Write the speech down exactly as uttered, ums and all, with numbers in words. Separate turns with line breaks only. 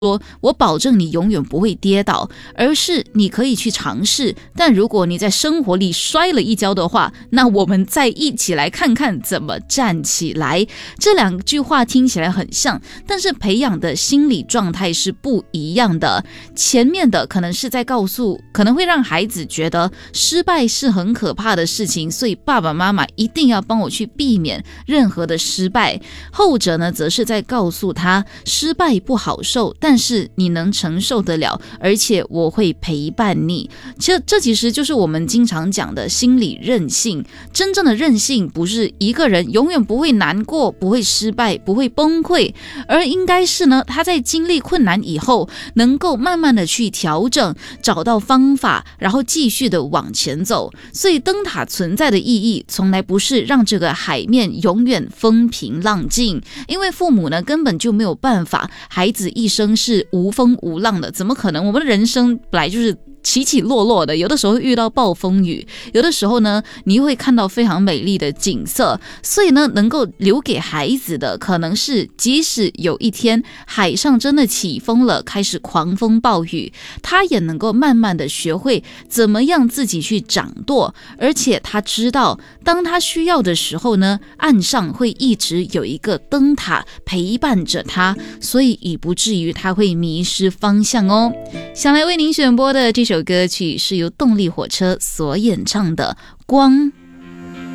说我保证你永远不会跌倒，而是你可以去尝试，但如果你在生活里摔了一跤的话，那我们再一起来看看怎么站起来。这两句话听起来很像，但是培养的心理状态是不一样的。前面的可能是在告诉，可能会让孩子觉得失败是很可怕的事情，所以爸爸妈妈一定要帮我去避免任何的失败。后者呢，则是在告诉他失败不好受，但是你能承受得了，而且我会陪伴你。这这其实就是我们经常讲的心理韧性。真正的韧性不是一个人永远不会难过，不会失败，不会崩溃，而应该是呢，他在经历困难以后，能够慢慢的去调整，找到方法，然后继续的往前走。所以灯塔存在的意义，从来不是让这个海面永远风平浪静，因为父母呢根本就没有办法，孩子一生是无风无浪的，怎么可能？我们的人生本来就是起起落落的，有的时候遇到暴风雨，有的时候呢你会看到非常美丽的景色。所以呢，能够留给孩子的可能是，即使有一天海上真的起风了，开始狂风暴雨，他也能够慢慢的学会怎么样自己去掌舵，而且他知道当他需要的时候呢，岸上会一直有一个灯塔陪伴着他，所以以不至于他会迷失方向哦。想来为您选播的这首歌曲是由动力火车所演唱的《光》。